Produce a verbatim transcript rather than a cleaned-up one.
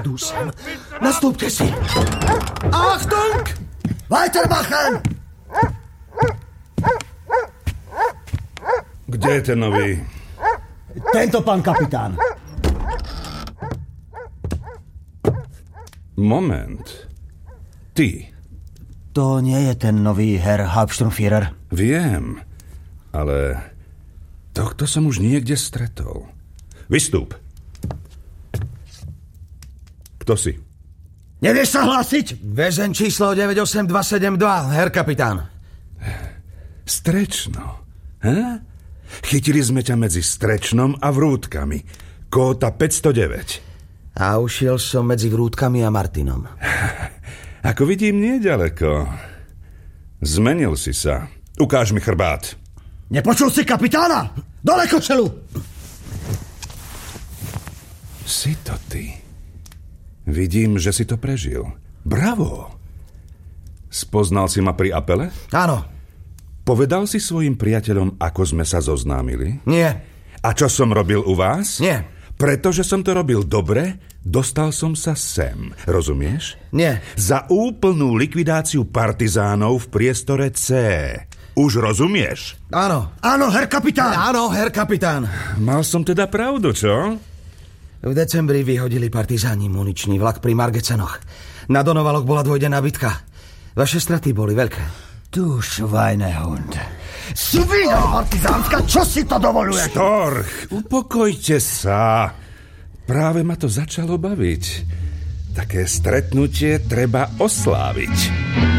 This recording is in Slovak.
idú sem. Nastúpte si. Achtung! Weitermachen! Kde je ten nový? Tento, pán kapitán. Moment. Ty. To nie je ten nový Herr Hauptsturmführer. Viem, ale tohto som už niekde stretol. Vystúp. Kto si? Nevieš sa hlásiť? Väzeň číslo deväť osem dva sedem dva, Herr kapitán. Strečno. Ha? Chytili sme ťa medzi Strečnom a Vrútkami. Kóta päťstodeväť. A ušiel som medzi Vrútkami a Martinom. Ako vidím, nieďaleko. Zmenil si sa. Ukáž mi chrbát. Nepočul si kapitána? Dole košelu! Si to ty. Vidím, že si to prežil. Bravo! Spoznal si ma pri apele? Áno. Povedal si svojim priateľom, ako sme sa zoznámili? Nie. A čo som robil u vás? Nie. Pretože som to robil dobre, dostal som sa sem. Rozumieš? Nie. Za úplnú likvidáciu partizánov v priestore C. Už rozumieš? Áno. Áno, Herr kapitán. Áno, Herr kapitán. Mal som teda pravdu, čo? V decembri vyhodili partizáni muničný vlak pri Margecenoch. Na Donovaloch bola dvojdenná bitka. Vaše straty boli veľké. Tu, Schweinehund. Sviňa partizánska, čo si to dovoluješ? Storch, upokojte sa. Práve ma to začalo baviť. Také stretnutie treba osláviť.